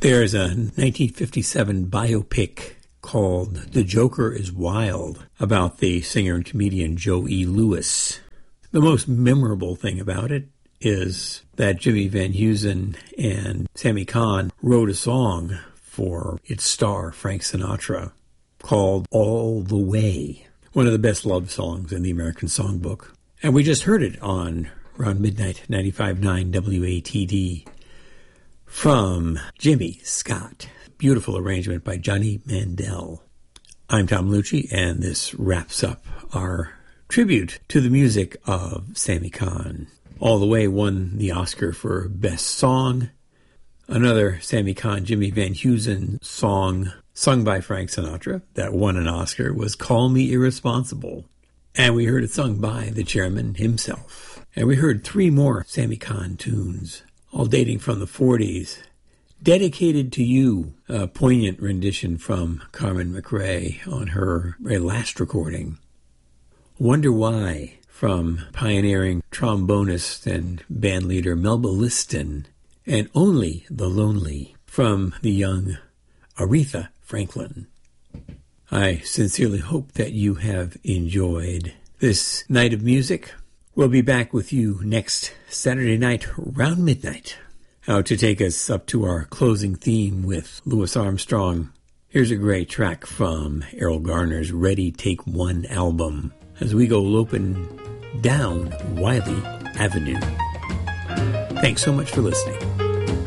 There's a 1957 biopic called The Joker is Wild about the singer and comedian Joe E. Lewis. The most memorable thing about it is that Jimmy Van Heusen and Sammy Cahn wrote a song for its star, Frank Sinatra, called All the Way, one of the best love songs in the American Songbook. And we just heard it on around midnight, 95.9 WATD, from Jimmy Scott. Beautiful arrangement by Johnny Mandel. I'm Tom Lucci, and this wraps up our tribute to the music of Sammy Cahn. All the Way won the Oscar for Best Song. Another Sammy Cahn, Jimmy Van Heusen song sung by Frank Sinatra that won an Oscar was Call Me Irresponsible. And we heard it sung by the chairman himself. And we heard three more Sammy Cahn tunes, all dating from the 40s. Dedicated to You, a poignant rendition from Carmen McRae on her very last recording. Wonder Why, from pioneering trombonist and bandleader Melba Liston. And Only the Lonely, from the young Aretha Franklin. I sincerely hope that you have enjoyed this night of music. We'll be back with you next Saturday night around midnight. Now, to take us up to our closing theme with Louis Armstrong, here's a great track from Errol Garner's Ready Take One album as we go loping down Wiley Avenue. Thanks so much for listening.